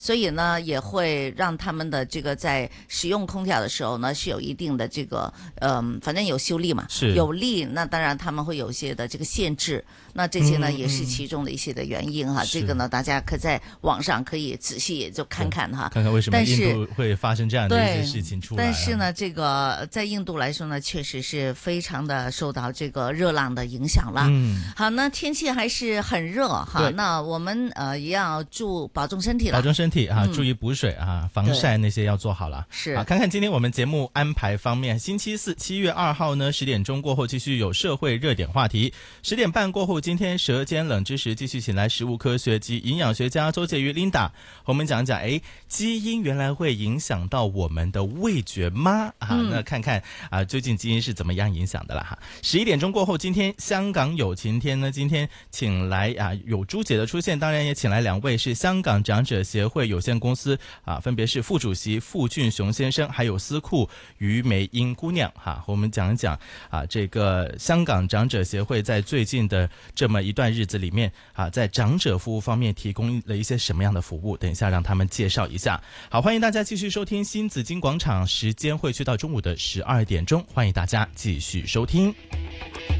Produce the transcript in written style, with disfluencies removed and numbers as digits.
所以呢，也会让他们的这个在使用空调的时候呢，是有一定的这个，反正有修理嘛， 是有利，那当然他们会有一些的这个限制，那这些呢也是其中的一些的原因哈。这个呢，大家可在网上可以仔细也就看看哈， 看看为什么印度会发生这样的一些事情出来。 但是呢，这个在印度来说呢，确实是非常的受到这个热浪的影响了。好，那天气还是很热哈，那我们也要保重身体了， 保重身体啊，注意补水啊，防晒那些要做好了。 是啊，看看今天我们节目安排方面，星期四7月2号呢，10点钟过后继续有社会热点话题，10点半过后，今天舌尖冷知识继续请来食物科学及营养学家周介瑜 Linda 和我们讲讲，基因原来会影响到我们的味觉吗？那看看究竟基因是怎么样影响的啦哈。11点钟过后，今天香港有晴天呢，今天请来有朱姐的出现，当然也请来2位是香港长者协会有限公司分别是副主席傅俊雄先生，还有司库于梅英姑娘和我们讲一讲这个香港长者协会在最近的这么一段日子里面在长者服务方面提供了一些什么样的服务，等一下让他们介绍一下。好，欢迎大家继续收听新紫金广场，时间会去到中午的12点钟，欢迎大家继续收听。